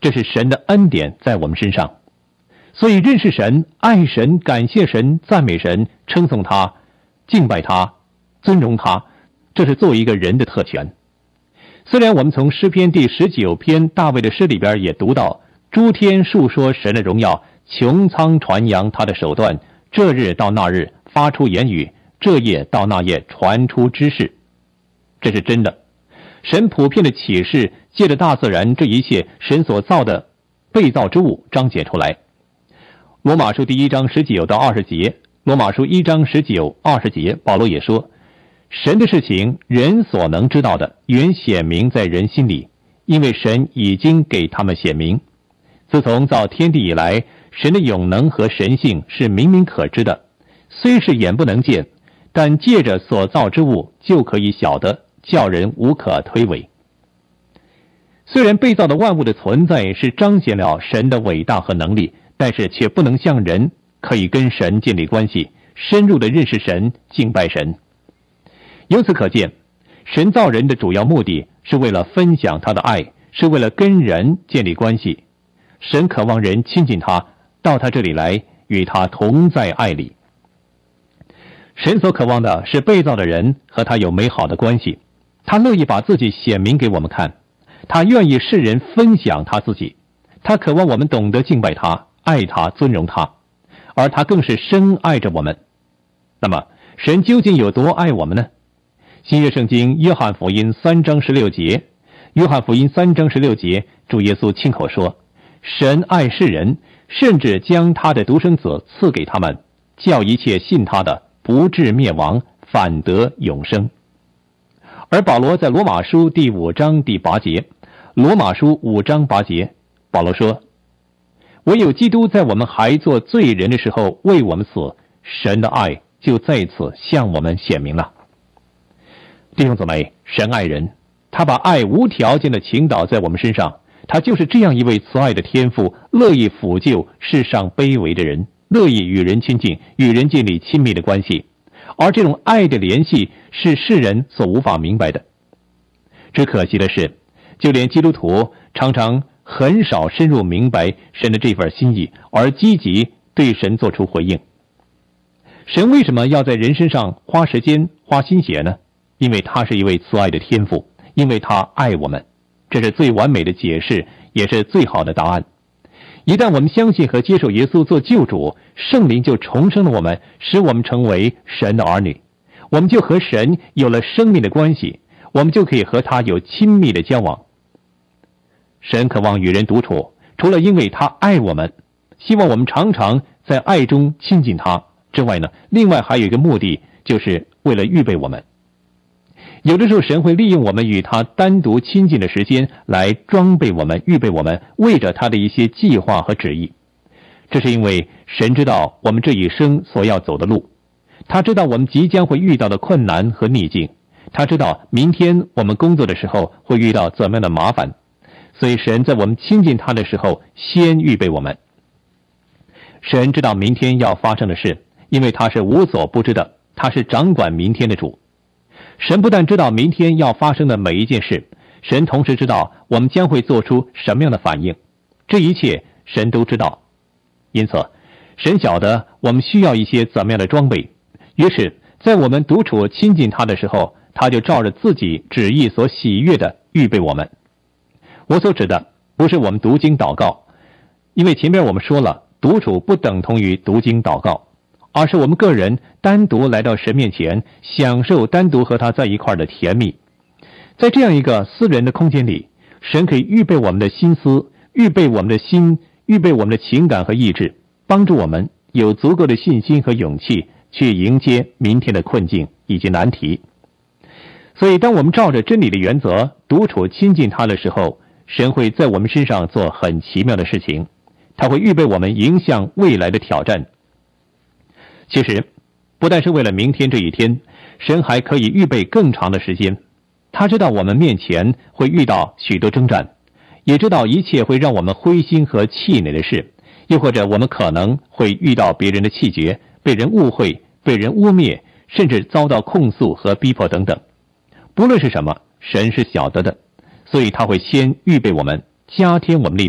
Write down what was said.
这是神的恩典在我们身上。所以认识神、爱神、感谢神、赞美神、称颂他、敬拜他、尊荣他，这是作为一个人的特权。虽然我们从诗篇第19篇大卫的诗里边也读到，诸天述说神的荣耀，穹苍传扬他的手段，这日到那日发出言语，这夜到那夜传出知识，这是真的。神普遍的启示借着大自然这一切神所造的被造之物彰显出来。罗马书第1章19到20节，罗马书1章19、20节，保罗也说，神的事情人所能知道的原显明在人心里，因为神已经给他们显明。自从造天地以来，神的永能和神性是明明可知的，虽是眼不能见，但借着所造之物就可以晓得，叫人无可推诿。虽然被造的万物的存在是彰显了神的伟大和能力，但是却不能像人可以跟神建立关系，深入的认识神、敬拜神。由此可见，神造人的主要目的是为了分享他的爱，是为了跟人建立关系。神渴望人亲近他，到他这里来，与他同在爱里。神所渴望的是被造的人和他有美好的关系，他乐意把自己显明给我们看，他愿意世人分享他自己，他渴望我们懂得敬拜他、爱他、尊荣他，而他更是深爱着我们。那么神究竟有多爱我们呢？新约圣经约翰福音3章16节，约翰福音3章16节，主耶稣亲口说，神爱世人，甚至将他的独生子赐给他们，叫一切信他的不至灭亡，反得永生。而保罗在罗马书第5章第8节，罗马书5章8节，保罗说，唯有基督在我们还做罪人的时候为我们死，神的爱就在此向我们显明了。弟兄姊妹，神爱人，他把爱无条件的倾倒在我们身上，他就是这样一位慈爱的天父，乐意抚救世上卑微的人，乐意与人亲近，与人建立亲密的关系。而这种爱的联系是世人所无法明白的。只可惜的是，就连基督徒常常很少深入明白神的这份心意，而积极对神做出回应。神为什么要在人身上花时间、花心血呢？因为他是一位慈爱的天父，因为他爱我们。这是最完美的解释，也是最好的答案。一旦我们相信和接受耶稣做救主，圣灵就重生了我们，使我们成为神的儿女，我们就和神有了生命的关系，我们就可以和他有亲密的交往。神渴望与人独处，除了因为他爱我们，希望我们常常在爱中亲近他之外呢，另外还有一个目的，就是为了预备我们。有的时候神会利用我们与他单独亲近的时间来装备我们、预备我们，为着他的一些计划和旨意。这是因为神知道我们这一生所要走的路，他知道我们即将会遇到的困难和逆境，他知道明天我们工作的时候会遇到怎么样的麻烦，所以神在我们亲近他的时候先预备我们。神知道明天要发生的事，因为他是无所不知的，他是掌管明天的主。神不但知道明天要发生的每一件事，神同时知道我们将会做出什么样的反应，这一切神都知道。因此神晓得我们需要一些怎么样的装备，于是在我们独处亲近他的时候，他就照着自己旨意所喜悦的预备我们。我所指的不是我们读经祷告，因为前面我们说了，独处不等同于读经祷告，而是我们个人单独来到神面前，享受单独和他在一块的甜蜜。在这样一个私人的空间里，神可以预备我们的心思，预备我们的心，预备我们的情感和意志，帮助我们有足够的信心和勇气去迎接明天的困境以及难题。所以当我们照着真理的原则独处亲近他的时候，神会在我们身上做很奇妙的事情，他会预备我们迎向未来的挑战。其实不但是为了明天这一天，神还可以预备更长的时间。他知道我们面前会遇到许多征战，也知道一切会让我们灰心和气馁的事，又或者我们可能会遇到别人的气绝，被人误会，被人污蔑，甚至遭到控诉和逼迫等等。不论是什么，神是晓得的，所以他会先预备我们，加添我们力量。